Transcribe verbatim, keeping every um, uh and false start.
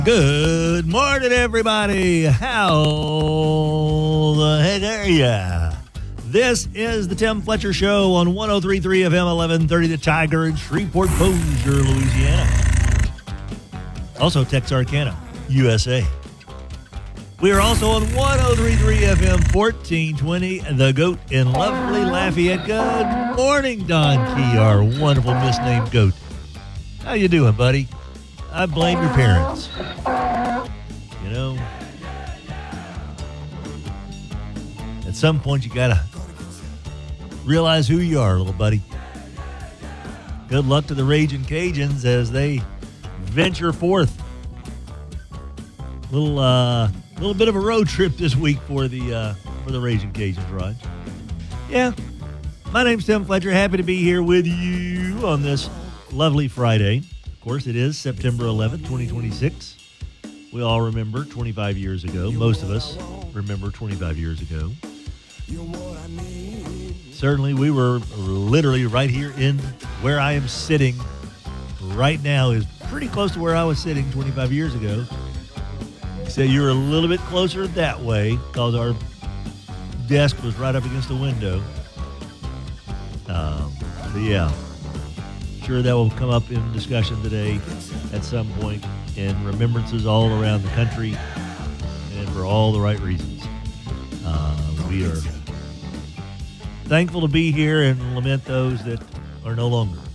Good morning, everybody. How the heck are ya? This is the Tim Fletcher Show on one oh three point three F M, eleven thirty The Tiger in Shreveport, Bossier, Louisiana. Also Texarkana, U S A. We are also on one oh three point three F M, fourteen twenty The Goat in lovely Lafayette. Good morning, Don Key, our wonderful misnamed goat. How you doing, buddy? I blame your parents. You know, at some point you gotta realize who you are, little buddy. Good luck to the Raging Cajuns as they venture forth. Little, uh, little bit of a road trip this week for the uh, for the Raging Cajuns, Rod. Yeah, my name's Tim Fletcher. Happy to be here with you on this lovely Friday. Of course, it is September eleventh, twenty twenty-six. We all remember twenty-five years ago. Most of us remember twenty-five years ago. Certainly, we were literally right here in where I am sitting right now is pretty close to where I was sitting twenty-five years ago. So you were a little bit closer that way because our desk was right up against the window. Um, but yeah. Sure, that will come up in discussion today at some point in remembrances all around the country and for all the right reasons. Uh, we are thankful to be here and lament those that are no longer.